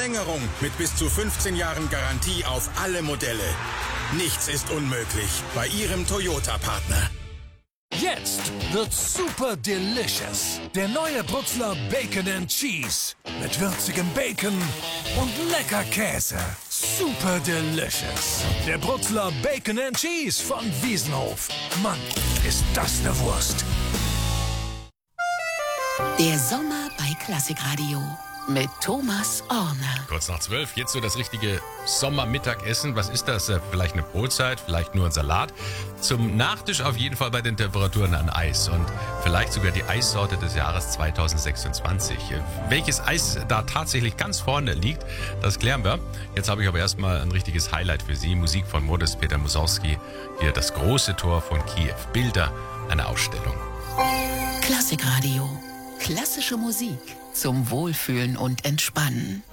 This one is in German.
Verlängerung mit bis zu 15 Jahren Garantie auf alle Modelle. Nichts ist unmöglich bei Ihrem Toyota-Partner. Jetzt wird's super delicious. Der neue Brutzler Bacon and Cheese. Mit würzigem Bacon und lecker Käse. Super delicious. Der Brutzler Bacon and Cheese von Wiesenhof. Mann, ist das eine Wurst. Der Sommer bei Klassikradio mit Thomas Orner. Kurz nach 12, jetzt so das richtige Sommermittagessen. Was ist das? Vielleicht eine Brotzeit, vielleicht nur ein Salat. Zum Nachtisch auf jeden Fall bei den Temperaturen ein Eis und vielleicht sogar die Eissorte des Jahres 2026. Welches Eis da tatsächlich ganz vorne liegt, das klären wir. Jetzt habe ich aber erstmal ein richtiges Highlight für Sie. Musik von Modest Peter Mussorgsky. Hier das große Tor von Kiew. Bilder einer Ausstellung. Klassikradio. Klassische Musik zum Wohlfühlen und Entspannen.